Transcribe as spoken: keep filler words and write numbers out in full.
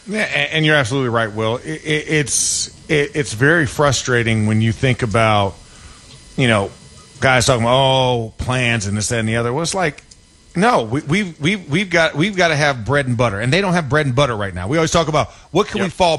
Yeah, and you're absolutely right, Will. It, it, it's it, it's very frustrating when you think about, you know, guys talking about oh plans and this, that, and the other. Well, it's like, no, we we we we've got we've got to have bread and butter, and they don't have bread and butter right now. We always talk about what can yep. we fall